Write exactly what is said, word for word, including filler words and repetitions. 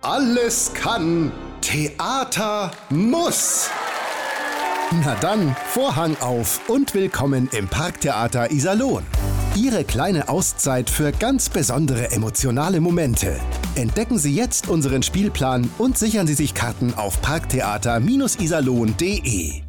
Alles kann, Theater muss. Na dann, Vorhang auf und willkommen im Parktheater Iserlohn. Ihre kleine Auszeit für ganz besondere emotionale Momente. Entdecken Sie jetzt unseren Spielplan und sichern Sie sich Karten auf parktheater Bindestrich iserlohn punkt de.